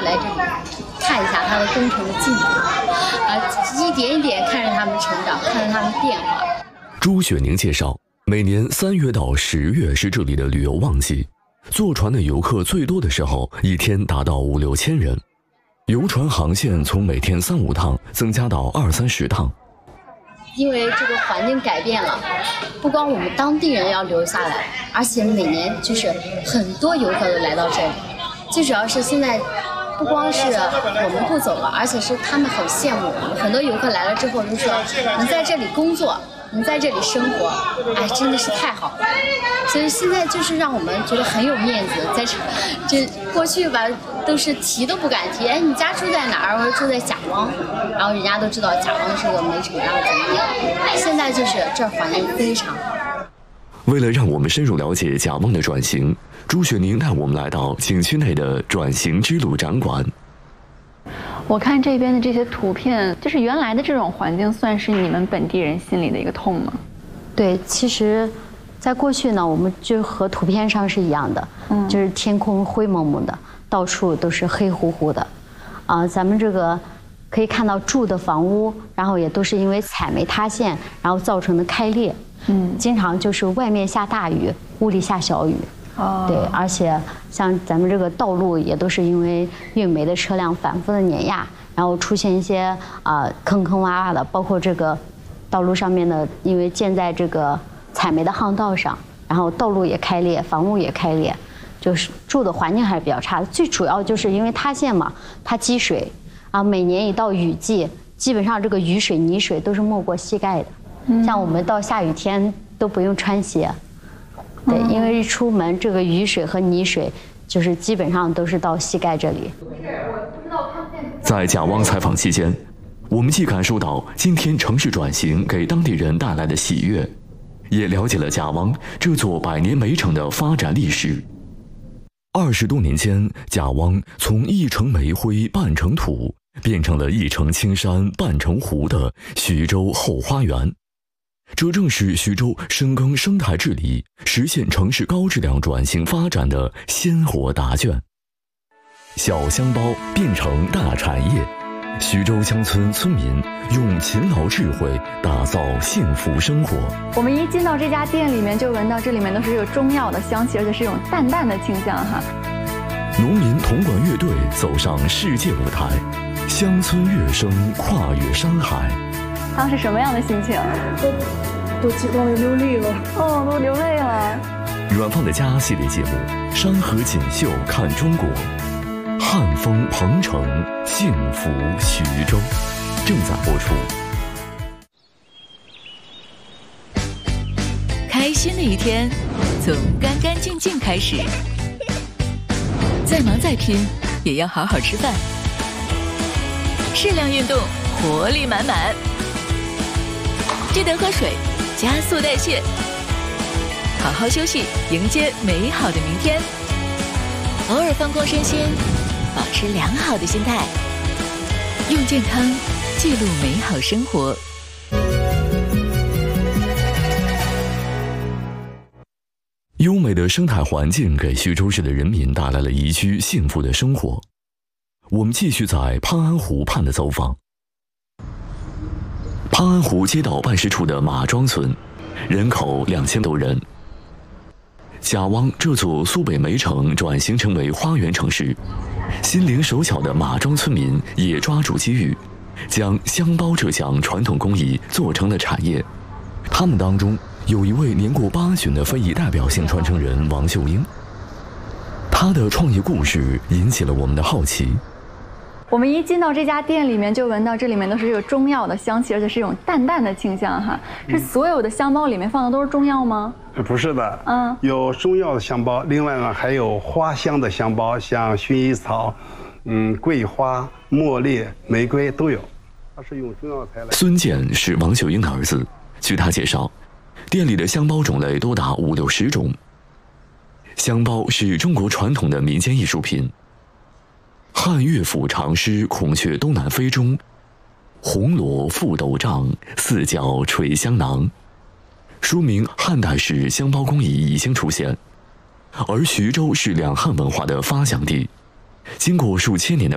来这里看一下他的工程的进度，一点一点看着他们成长，看着他们变化。 朱雪宁介绍，每年3月到10月是这里的旅游旺季，坐船的游客最多的时候，一天达到5、6千人。游船航线从每天3、5趟增加到20、30趟。 因为这个环境改变了，不光我们当地人要留下来，而且每年就是很多游客都来到这里。最主要是现在不光是我们不走了，而且是他们很羡慕我们。很多游客来了之后就说：“你在这里工作，你在这里生活，哎，真的是太好了。”所以现在就是让我们觉得很有面子，在这过去吧都是提都不敢提。哎，你家住在哪儿？我说住在甲汪，然后人家都知道甲汪是个没什么样怎么样。现在就是这儿环境非常好。 为了让我们深入了解甲汪的转型，朱雪宁带我们来到景区内的转型之路展馆。 我看这边的这些图片，就是原来的这种环境，算是你们本地人心里的一个痛吗？ 对，其实，在过去呢，我们就和图片上是一样的，就是天空灰蒙蒙的，到处都是黑乎乎的，咱们这个可以看到住的房屋，然后也都是因为采煤塌陷，然后造成的开裂，经常就是外面下大雨，屋里下小雨。对，而且像咱们这个道路也都是因为运煤的车辆反复的碾压，然后出现一些坑坑洼洼的，包括这个道路上面的，因为建在这个采煤的巷道上，然后道路也开裂，房屋也开裂，就是住的环境还是比较差的。最主要就是因为塌陷嘛，它积水每年一到雨季，基本上这个雨水、泥水都是没过膝盖的，像我们到下雨天都不用穿鞋。对，因为一出门，这个雨水和泥水就是基本上都是到膝盖这里。 在甲汪采访期间，我们既感受到今天城市转型给当地人带来的喜悦，也了解了甲汪这座100年煤城的发展历史。20多年间，甲汪从一城煤灰半成土，变成了一城青山半成湖的徐州后花园。这正是徐州深耕生态治理、实现城市高质量转型发展的鲜活答卷。小香包变成大产业，徐州乡村村民用勤劳智慧打造幸福生活。 我们一进到这家店里面，就闻到这里面都是有中药的香气，而且是一种淡淡的清香哈。 农民铜管乐队走上世界舞台，乡村乐声跨越山海。 当时什么样的心情？ 都激动流泪了。 都流泪了。 远方的家系列节目《山河锦绣看中国》，汉风鹏城，幸福徐州，正在播出。 开心的一天，从干干净净开始。再忙再拼，也要好好吃饭。适量运动，活力满满。记得喝水，加速代谢。好好休息，迎接美好的明天。偶尔放空身心，保持良好的心态，用健康记录美好生活。 优美的生态环境给徐州市的人民带来了宜居幸福的生活。我们继续在潘安湖畔的走访。潘安湖街道办事处的马庄村，人口2000多人。甲汪这座苏北煤城转型成为花园城市，心灵手巧的马庄村民也抓住机遇，将香包这项传统工艺做成了产业。他们当中有一位年过80的非遗代表性传承人王秀英，他的创业故事引起了我们的好奇。 我们一进到这家店里面，就闻到这里面都是有中药的香气，而且是一种淡淡的清香哈。是所有的香包里面放的都是中药吗？ 不是的，有中药的香包，另外呢还有花香的香包，像薰衣草、桂花、茉莉、玫瑰都有。它是用中药材来。孙健是王秀英的儿子，据他介绍，店里的香包种类多达50、60种。香包是中国传统的民间艺术品。汉乐府长诗《孔雀东南飞》中，红罗覆斗帐，四角垂香囊，说明汉代时香包工艺已经出现。而徐州是两汉文化的发祥地，经过数千年的